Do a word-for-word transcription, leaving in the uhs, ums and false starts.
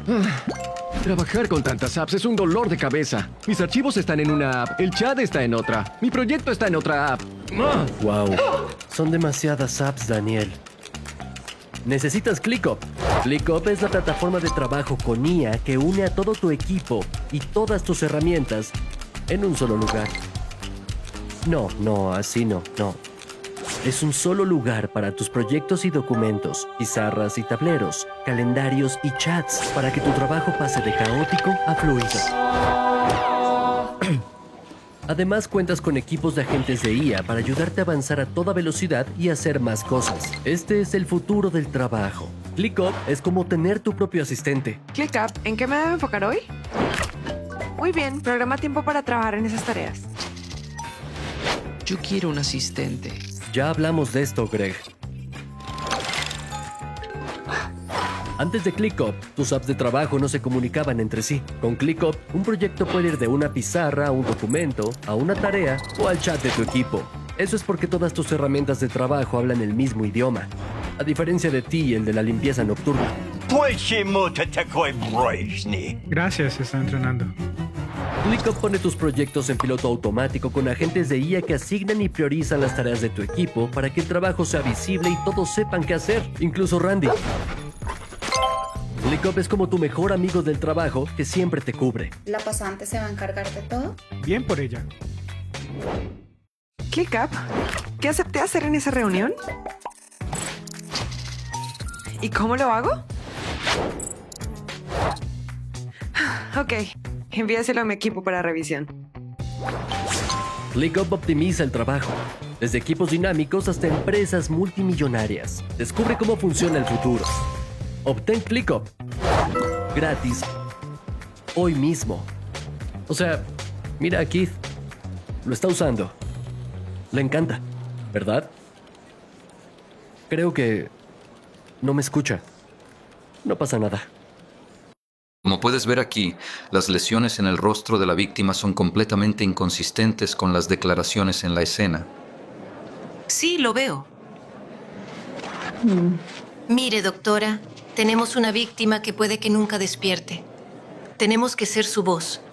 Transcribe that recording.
Trabajar con tantas apps es un dolor de cabeza. Mis archivos están en una app, el chat está en otra, mi proyecto está en otra app. ¡Ah! Wow, son demasiadas apps, Daniel. Necesitas ClickUp. ClickUp es la plataforma de trabajo con I A que une a todo tu equipo y todas tus herramientas en un solo lugar. No, no, así no, no. Es un solo lugar para tus proyectos y documentos, pizarras y tableros, calendarios y chats, para que tu trabajo pase de caótico a fluido. Además, cuentas con equipos de agentes de I A para ayudarte a avanzar a toda velocidad y hacer más cosas. Este es el futuro del trabajo. ClickUp es como tener tu propio asistente. ClickUp, ¿en qué me debo enfocar hoy? Muy bien, programa tiempo para trabajar en esas tareas. Yo quiero un asistente. Ya hablamos de esto, Greg. Antes de ClickUp, tus apps de trabajo no se comunicaban entre sí. Con ClickUp, un proyecto puede ir de una pizarra a un documento, a una tarea o al chat de tu equipo. Eso es porque todas tus herramientas de trabajo hablan el mismo idioma, a diferencia de ti y el de la limpieza nocturna. Gracias, se está entrenando. ClickUp pone tus proyectos en piloto automático con agentes de I A que asignan y priorizan las tareas de tu equipo para que el trabajo sea visible y todos sepan qué hacer, incluso Randy. ClickUp es como tu mejor amigo del trabajo que siempre te cubre. ¿La pasante se va a encargar de todo? Bien por ella. ClickUp, ¿qué acepté hacer en esa reunión? ¿Y cómo lo hago? Ok, envíaselo a mi equipo para revisión. ClickUp optimiza el trabajo, desde equipos dinámicos hasta empresas multimillonarias. Descubre cómo funciona el futuro. Obtén ClickUp gratis hoy mismo. O sea, mira a Keith. Lo está usando. Le encanta, ¿verdad? Creo que no me escucha. No pasa nada. Como puedes ver aquí, las lesiones en el rostro de la víctima son completamente inconsistentes con las declaraciones en la escena. Sí, lo veo. Mire, doctora, tenemos una víctima que puede que nunca despierte. Tenemos que ser su voz.